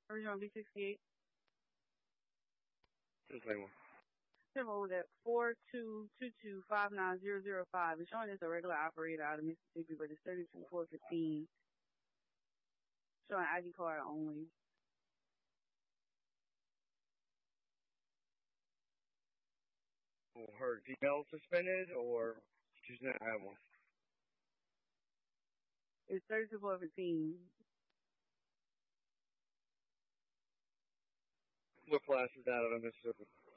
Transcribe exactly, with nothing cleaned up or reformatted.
Original B sixty-eight. Just name one. Symbol was at four two two two five nine zero zero five. It's showing it's a regular operator out of Mississippi, but it's thirty-two four fifteen. Showing I D card only. Her D L suspended, or she didn't have one? It's thirty-two four fifteen. What class is that out of Mississippi?